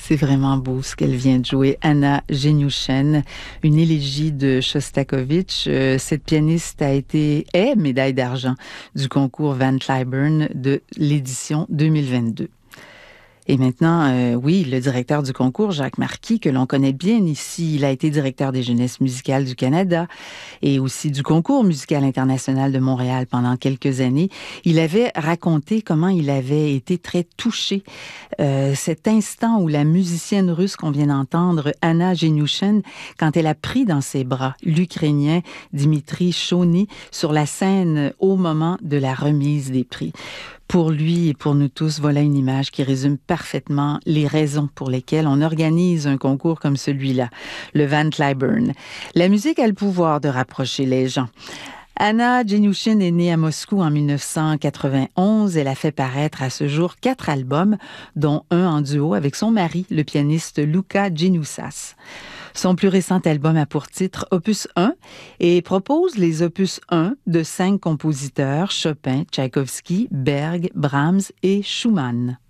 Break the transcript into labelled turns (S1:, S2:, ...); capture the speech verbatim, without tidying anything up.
S1: C'est vraiment beau ce qu'elle vient de jouer, Anna Genyushin, une élégie de Shostakovich. Euh, cette pianiste a été, est médaille d'argent du concours Van Cliburn de l'édition deux mille vingt-deux. Et maintenant, euh, oui, le directeur du concours, Jacques Marquis, que l'on connaît bien ici, il a été directeur des Jeunesses musicales du Canada et aussi du concours musical international de Montréal pendant quelques années. Il avait raconté comment il avait été très touché. Euh, cet instant où la musicienne russe qu'on vient d'entendre, Anna Genyushin, quand elle a pris dans ses bras l'Ukrainien Dmitri Shony sur la scène au moment de la remise des prix. Pour lui et pour nous tous, voilà une image qui résume parfaitement les raisons pour lesquelles on organise un concours comme celui-là, le Van Cliburn. La musique a le pouvoir de rapprocher les gens. Anna Genyushin est née à Moscou en dix-neuf cent quatre-vingt-onze. Elle a fait paraître à ce jour quatre albums, dont un en duo avec son mari, le pianiste Luka Genyusas. Son plus récent album a pour titre Opus un et propose les Opus un de cinq compositeurs, Chopin, Tchaïkovski, Berg, Brahms et Schumann.